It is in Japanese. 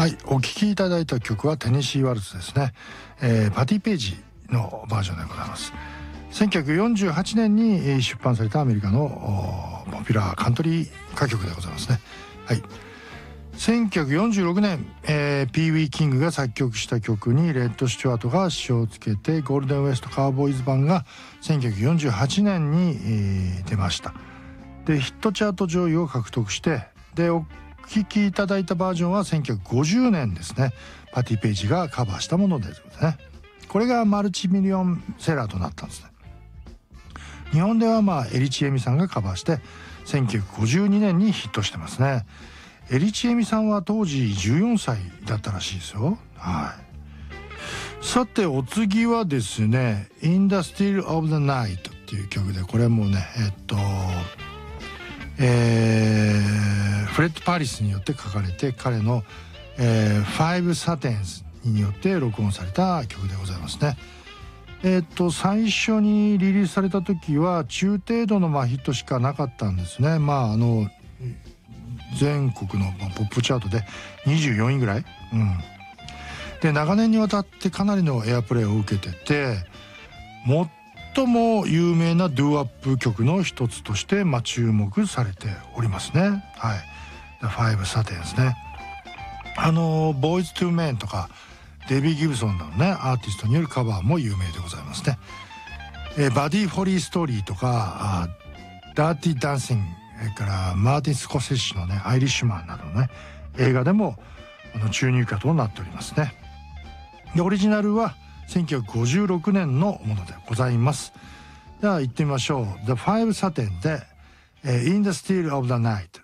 はい、お聴きいただいた曲はテネシーワルツですね、パティ・ページのバージョンでございます。1948年に出版されたアメリカのポピュラーカントリー歌曲でございますね。はい、1946年、ピーウィー・キングが作曲した曲にレッド・スチュワートが詞をつけて、ゴールデン・ウエスト・カウボーイズ版が1948年に、出ました。でヒットチャート上位を獲得して、でお聴きいただいたバージョンは1950年ですね、パティ・ページがカバーしたものですね。これがマルチミリオンセラーとなったんですね。日本ではエリチエミさんがカバーして1952年にヒットしてますね。エリチエミさんは当時14歳だったらしいですよ。はい、さてお次はですね「In the Still of the Night」っていう曲で、これもねフレッド・パリスによって書かれて、彼の、Five Satins によって録音された曲でございますね。最初にリリースされた時は中程度のヒットしかなかったんですね。全国のポップチャートで24位ぐらい、で長年にわたってかなりのエアプレイを受けてて、最も有名なドゥアップ曲の一つとして注目されておりますね。はい、The Five Satins ね。ボーイズ・トゥ・メンとかデビー・ギブソンなどねアーティストによるカバーも有名でございますね。バディ・フォリー・ストーリーとかダーティ・ダンシング、それからマーティン・スコセッシのねアイリッシュマンなどのね映画でも注入歌となっておりますね。でオリジナルは1956年のものでございます。では行ってみましょう。The Five Satins で「In the Still of the Night」。